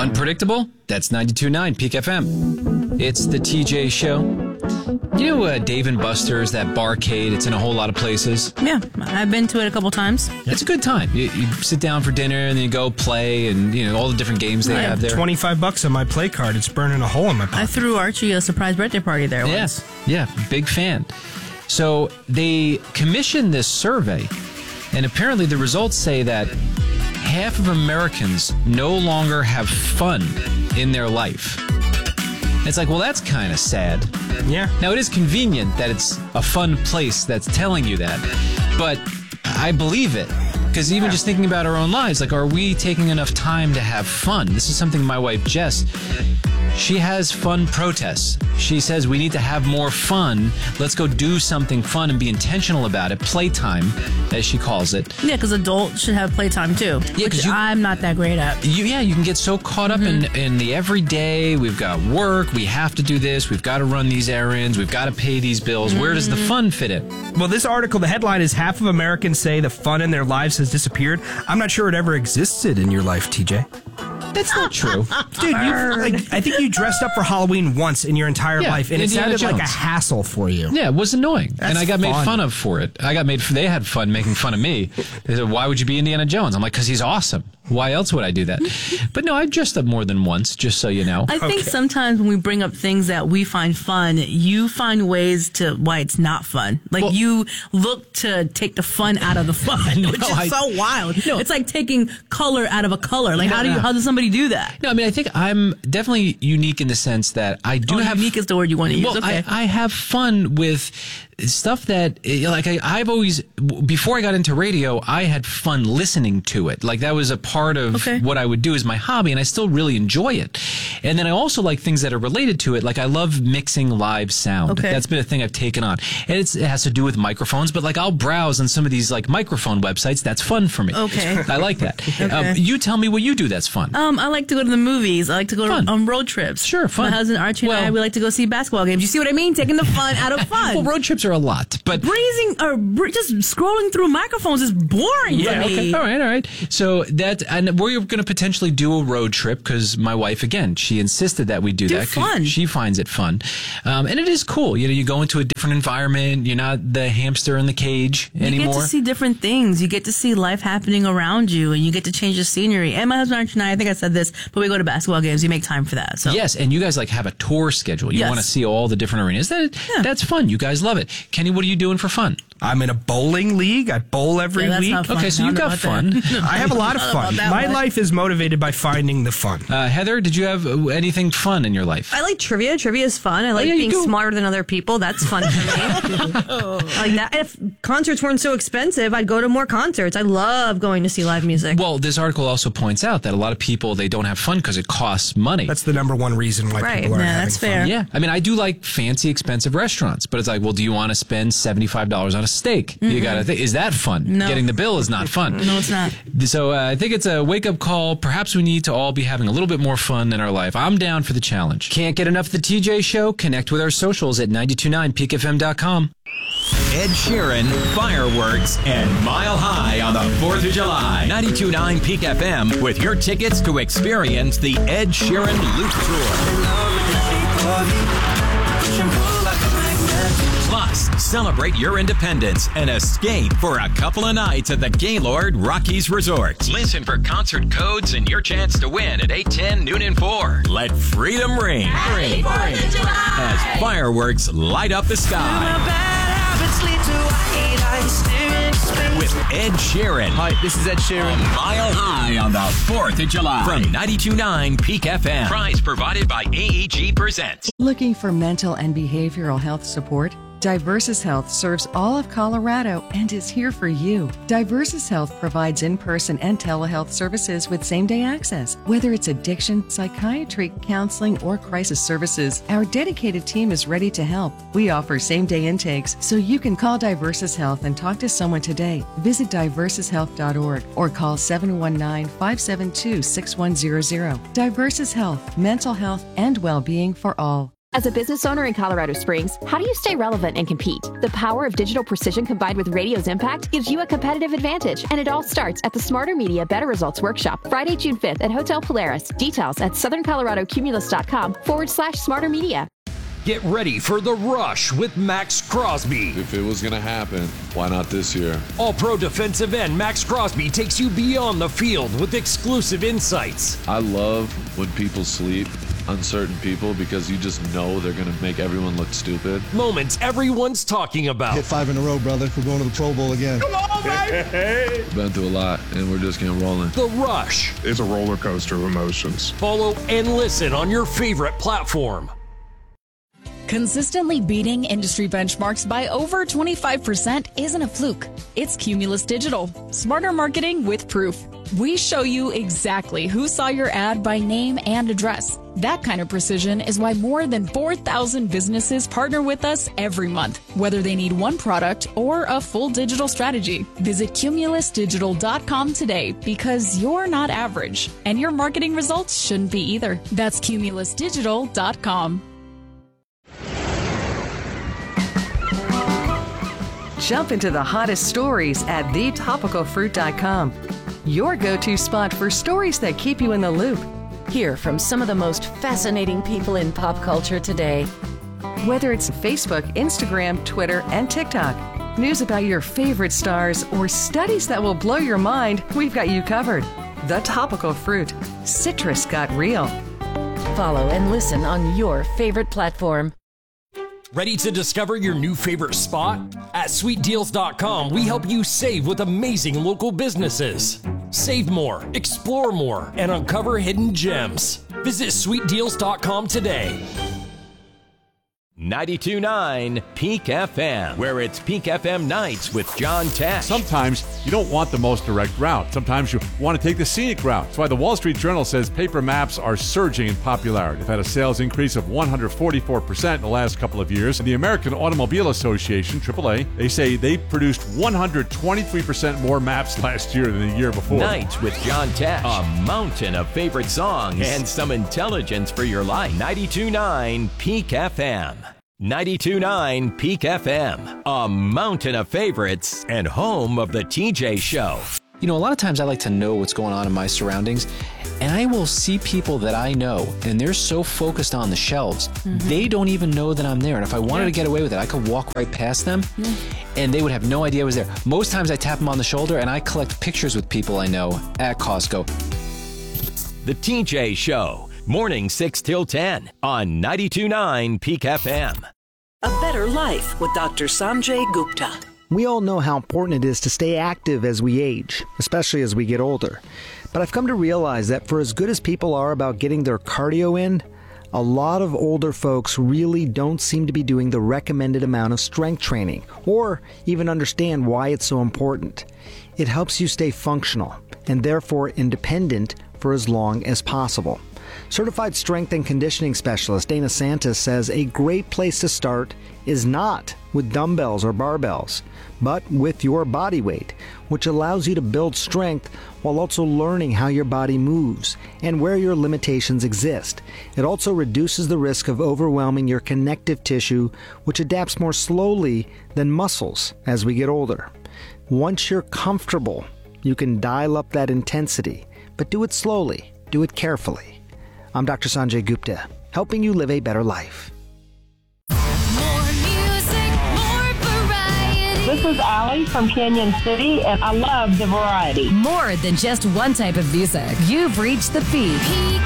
Unpredictable? That's 92.9 Peak FM. It's the TJ Show. You know Dave & Buster's, that barcade? It's in a whole lot of places. Yeah, I've been to it a couple times. It's a good time. You sit down for dinner and then you go play and, all the different games they have there. $25 on my play card. It's burning a hole in my pocket. I threw Archie a surprise birthday party there once. Yeah, big fan. So they commissioned this survey, and apparently the results say that half of Americans no longer have fun in their life. It's like, well, that's kind of sad. Yeah. Now, it is convenient that it's a fun place that's telling you that, but I believe it. Because even just thinking about our own lives, like, are we taking enough time to have fun? This is something my wife, Jess, she has fun protests. She says we need to have more fun. Let's go do something fun and be intentional about it. Playtime, as she calls it. Yeah, because adults should have playtime too, which I'm not that great at. You can get so caught up in the everyday. We've got work. We have to do this. We've got to run these errands. We've got to pay these bills. Where does the fun fit in? Well, this article, the headline is half of Americans say the fun in their lives has disappeared. I'm not sure it ever existed in your life, TJ. That's not true. Dude, I think you dressed up for Halloween once in your entire life, and Indiana it sounded like a Jones. hassle for you. Yeah, it was annoying. That's and I got made fun. fun of for it. They had fun making fun of me. They said, why would you be Indiana Jones? I'm like, because he's awesome. Why else would I do that? But no, I've dressed up more than once, just so you know. I think sometimes when we bring up things that we find fun, you find ways to why it's not fun. Like, you look to take the fun out of the fun, which is so wild. No. It's like taking color out of a color. Like, how does somebody do that? No, I mean, I think I'm definitely unique in the sense that I do have... Unique is the word you want to use. Well, okay. I have fun with stuff that, like, I've always... Before I got into radio, I had fun listening to it. Like, that was a part of what I would do as my hobby, and I still really enjoy it. And then I also like things that are related to it. Like, I love mixing live sound. Okay. That's been a thing I've taken on. And it has to do with microphones, but, like, I'll browse on some of these, like, microphone websites. That's fun for me. Okay. I like that. Okay. You tell me what you do that's fun. I like to go to the movies. I like to go on road trips. Sure, fun. My husband Archie and I, we like to go see basketball games. You see what I mean? Taking the fun out of fun. Well, road trips are a lot, but just scrolling through microphones is boring for me. Okay. All right. So and we're going to potentially do a road trip because my wife, again, she insisted that we do that. Fun. She finds it fun, and it is cool. You go into a different environment. You're not the hamster in the cage anymore. You get to see different things. You get to see life happening around you, and you get to change the scenery. And my husband Archie and I think I said this, but we go to basketball games. We make time for that. So. Yes, and you guys have a tour schedule. You want to see all the different arenas. That's fun. You guys love it. Kenny, what are you doing for fun? I'm in a bowling league. I bowl every week. Okay, so you've got fun. I have a lot of fun. My life is motivated by finding the fun. Heather, did you have anything fun in your life? I like trivia. Trivia is fun. I like being smarter than other people. That's fun for me. I like that. If concerts weren't so expensive, I'd go to more concerts. I love going to see live music. Well, this article also points out that a lot of people, they don't have fun because it costs money. That's the number one reason why people aren't having that's fair. fun. Yeah. I mean, I do like fancy, expensive restaurants, but it's like, well, do you want to spend $75 on a steak? You got to think, is that fun? No. Getting the bill is not fun. No, it's not. So I think it's a wake-up call. Perhaps we need to all be having a little bit more fun in our life. I'm down for the challenge. Can't get enough of the TJ Show? Connect with our socials at 929peakfm.com. Ed Sheeran, fireworks, and Mile High on the 4th of July. 92.9 Peak FM with your tickets to experience the Ed Sheeran Loop Tour. Plus, celebrate your independence and escape for a couple of nights at the Gaylord Rockies Resort. Listen for concert codes and your chance to win at 8:10, noon, and 4. Let freedom ring. As fireworks light up the sky. With Ed Sheeran. Hi, this is Ed Sheeran. Mile High on the 4th of July. From 92.9 Peak FM. Prize provided by AEG Presents. Looking for mental and behavioral health support? Diversus Health serves all of Colorado and is here for you. Diversus Health provides in-person and telehealth services with same-day access. Whether it's addiction, psychiatry, counseling, or crisis services, our dedicated team is ready to help. We offer same-day intakes, so you can call Diversus Health and talk to someone today. Visit diversushealth.org or call 719-572-6100. Diversus Health, mental health, and well-being for all. As a business owner in Colorado Springs, how do you stay relevant and compete? The power of digital precision combined with radio's impact gives you a competitive advantage, and it all starts at the Smarter Media Better Results Workshop, Friday, June 5th at Hotel Polaris. Details at southerncoloradocumulus.com/smarter media. Get ready for The Rush with Max Crosby. If it was going to happen, why not this year? All-pro defensive end Max Crosby takes you beyond the field with exclusive insights. I love when people sleep on certain people because you just know they're going to make everyone look stupid. Moments everyone's talking about. Hit 5 in a row, brother. We're going to the Pro Bowl again. Come on, baby! Been through a lot, and we're just getting rolling. The Rush. It's a roller coaster of emotions. Follow and listen on your favorite platform. Consistently beating industry benchmarks by over 25% isn't a fluke. It's Cumulus Digital. Smarter marketing with proof. We show you exactly who saw your ad by name and address. That kind of precision is why more than 4,000 businesses partner with us every month, whether they need one product or a full digital strategy. Visit cumulusdigital.com today because you're not average, and your marketing results shouldn't be either. That's cumulusdigital.com. Jump into the hottest stories at thetopicalfruit.com. Your go-to spot for stories that keep you in the loop. Hear from some of the most fascinating people in pop culture today. Whether it's Facebook, Instagram, Twitter, and TikTok, news about your favorite stars, or studies that will blow your mind, we've got you covered. The Topical Fruit. Citrus got real. Follow and listen on your favorite platform. Ready to discover your new favorite spot? At sweetdeals.com, we help you save with amazing local businesses. Save more, explore more, and uncover hidden gems. Visit sweetdeals.com today. 92.9 Peak FM, where it's Peak FM nights with John Tesh. Sometimes you don't want the most direct route. Sometimes you want to take the scenic route. That's why the Wall Street Journal says paper maps are surging in popularity. They've had a sales increase of 144% in the last couple of years. And the American Automobile Association, AAA, they say they produced 123% more maps last year than the year before. Nights with John Tesh, a mountain of favorite songs and some intelligence for your life. 92.9 Peak FM. 92.9 Peak FM, a mountain of favorites and home of the TJ Show. You know, a lot of times I like to know what's going on in my surroundings, and I will see people that I know, and they're so focused on the shelves, they don't even know that I'm there. And if I wanted to get away with it, I could walk right past them, and they would have no idea I was there. Most times I tap them on the shoulder, and I collect pictures with people I know at Costco. The TJ Show. Morning 6 till 10 on 92.9 Peak FM. A Better Life with Dr. Sanjay Gupta. We all know how important it is to stay active as we age, especially as we get older. But I've come to realize that for as good as people are about getting their cardio in, a lot of older folks really don't seem to be doing the recommended amount of strength training, or even understand why it's so important. It helps you stay functional, and therefore independent for as long as possible. Certified strength and conditioning specialist Dana Santis says a great place to start is not with dumbbells or barbells, but with your body weight, which allows you to build strength while also learning how your body moves and where your limitations exist. It also reduces the risk of overwhelming your connective tissue, which adapts more slowly than muscles as we get older. Once you're comfortable, you can dial up that intensity, but do it slowly, do it carefully. I'm Dr. Sanjay Gupta, helping you live a better life. This is Allie from Canyon City, and I love the variety. More than just one type of music. You've reached the peak.